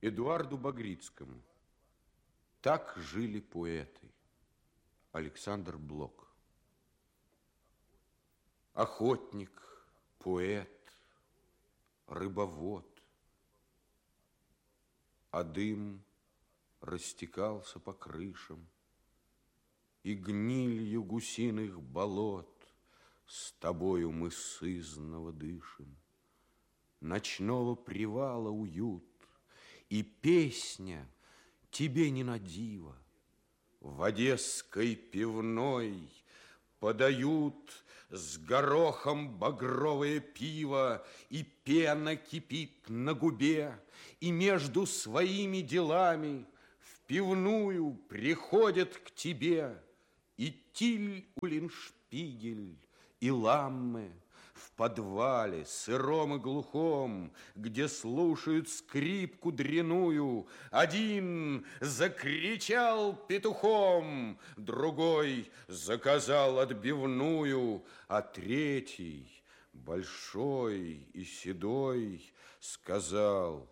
Эдуарду Багрицкому. Так жили поэты. Александр Блок. Охотник, поэт, рыбовод, а дым растекался по крышам, и гнилью гусиных болот с тобою мы сызнова дышим. Ночного привала уют и песня тебе не на диво. В одесской пивной подают с горохом багровое пиво, и пена кипит на губе, и между своими делами в пивную приходят к тебе и Тиль Уллиншпигель, и Ламме. В подвале, сыром и глухом, где слушают скрипку дряную, один закричал петухом, другой заказал отбивную, а третий, большой и седой, сказал: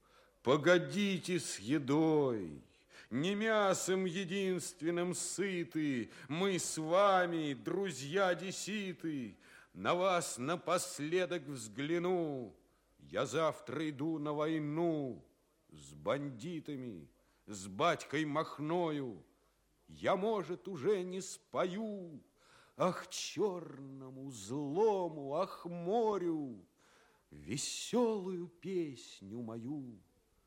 погодите с едой. Не мясом единственным сыты, мы с вами, друзья одесситы. На вас напоследок взгляну. Я завтра иду на войну с бандитами, с батькой Махною. Я, может, уже не спою, ах, черному, злому, ах, морю, веселую песню мою.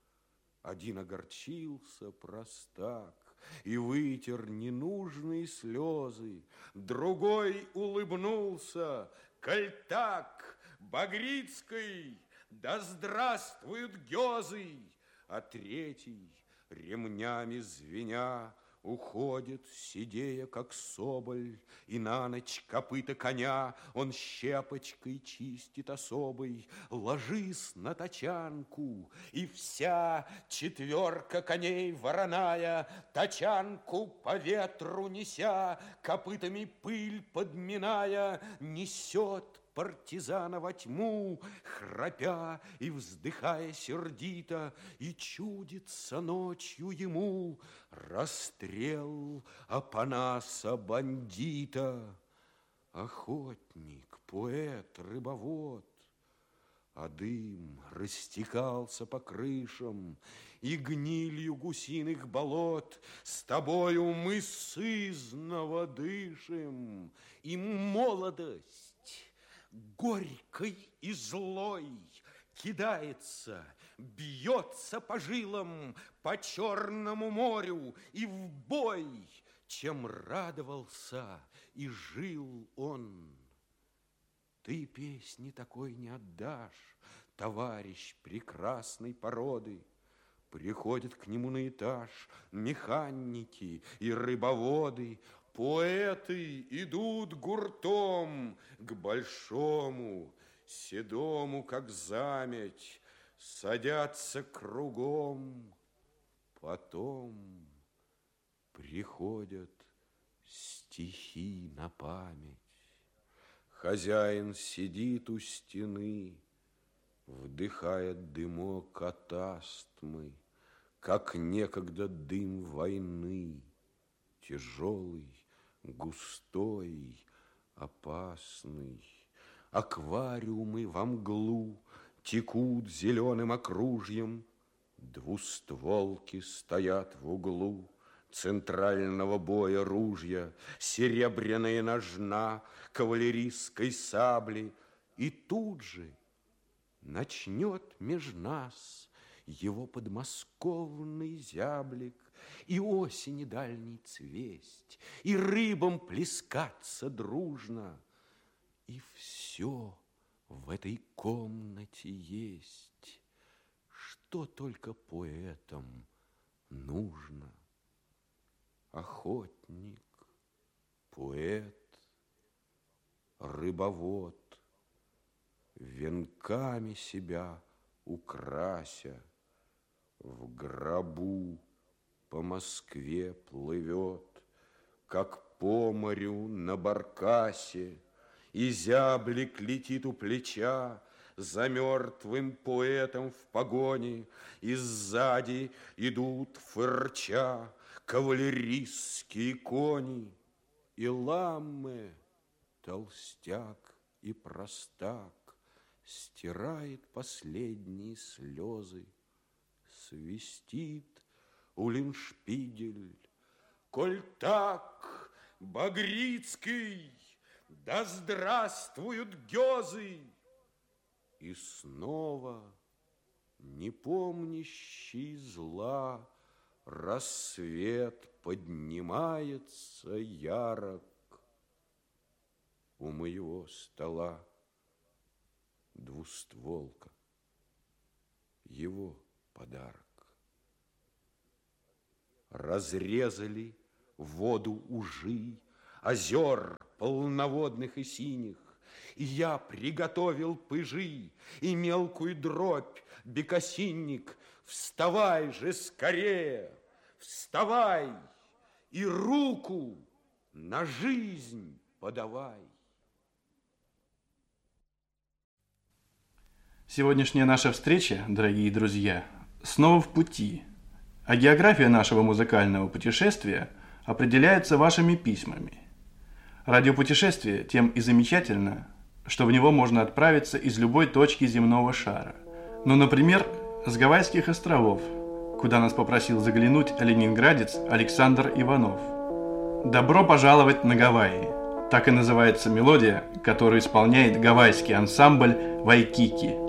Один огорчился простак и вытер ненужные слезы, другой улыбнулся: коль так, Багрицкой, да здравствуют гёзы, а третий, ремнями звеня, уходит, сидея, как соболь, и на ночь копыта коня он щепочкой чистит особой. Ложись на тачанку, и вся четверка коней вороная, тачанку по ветру неся, копытами пыль подминая, несет партизана во тьму, храпя и вздыхая сердито, и чудится ночью ему расстрел Апанаса бандита. Охотник, поэт, рыбовод, а дым растекался по крышам, и гнилью гусиных болот с тобою мы сызнова дышим, и молодость горькой и злой кидается, бьется по жилам, по Черному морю и в бой, чем радовался и жил он. Ты песни такой не отдашь, товарищ прекрасной породы. Приходят к нему на этаж механики и рыбоводы. Поэты идут гуртом к большому, седому, как заметь, садятся кругом. Потом приходят стихи на память. Хозяин сидит у стены, вдыхает дымок от астмы, как некогда дым войны, тяжелый, густой, опасный. Аквариумы во мглу текут зеленым окружьем, двустволки стоят в углу центрального боя ружья, серебряная ножна кавалерийской сабли, и тут же начнет меж нас его подмосковный зяблик, и осени дальний цвесть, и рыбам плескаться дружно. И все в этой комнате есть, что только поэтам нужно. Охотник, поэт, рыбовод, венками себя украся, в гробу по Москве плывет, как по морю на баркасе, и зяблик летит у плеча, за мертвым поэтом в погоне, и сзади идут, фырча, кавалерийские кони. И ламме, толстяк и простак, стирает последние слезы, свистит Уллиншпигель. Коль так, Багрицкий, да здравствуют Гёзы! И снова, не помнящий зла, рассвет поднимается ярок. У моего стола двустволка, его подарок. Разрезали воду ужи, озер полноводных и синих, и я приготовил пыжи и мелкую дробь, бекасинник. Вставай же скорее, вставай, и руку на жизнь подавай. Сегодняшняя наша встреча, дорогие друзья, снова в пути, а география нашего музыкального путешествия определяется вашими письмами. Радиопутешествие тем и замечательно, что в него можно отправиться из любой точки земного шара. Ну, например, с Гавайских островов, куда нас попросил заглянуть ленинградец Александр Иванов. «Добро пожаловать на Гавайи» – так и называется мелодия, которую исполняет гавайский ансамбль «Вайкики».